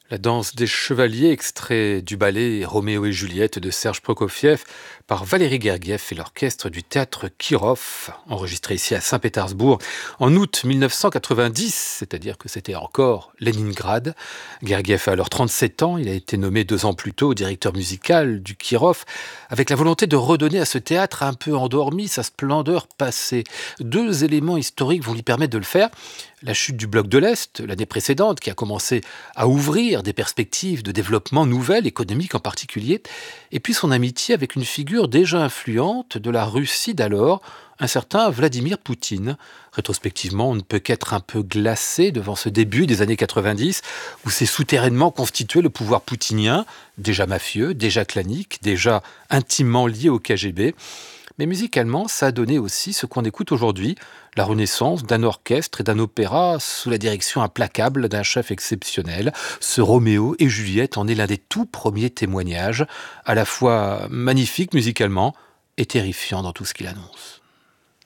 La danse des chevaliers, extrait du ballet Roméo et Juliette de Serge Prokofiev par Valéry Gergiev et l'orchestre du théâtre Kirov, enregistré ici à Saint-Pétersbourg en août 1990, c'est-à-dire que c'était encore Leningrad. Gergiev a alors 37 ans, il a été nommé 2 ans plus tôt directeur musical du Kirov, avec la volonté de redonner à ce théâtre un peu endormi sa splendeur passée. 2 éléments historiques vont lui permettre de le faire. La chute du bloc de l'Est, l'année précédente, qui a commencé à ouvrir des perspectives de développement nouvelles, économiques en particulier, et puis son amitié avec une figure déjà influente de la Russie d'alors, un certain Vladimir Poutine. Rétrospectivement, on ne peut qu'être un peu glacé devant ce début des années 90, où s'est souterrainement constitué le pouvoir poutinien, déjà mafieux, déjà clanique, déjà intimement lié au KGB. Mais musicalement, ça a donné aussi ce qu'on écoute aujourd'hui, la renaissance d'un orchestre et d'un opéra sous la direction implacable d'un chef exceptionnel. Ce Roméo et Juliette en est l'un des tout premiers témoignages, à la fois magnifique musicalement et terrifiant dans tout ce qu'il annonce.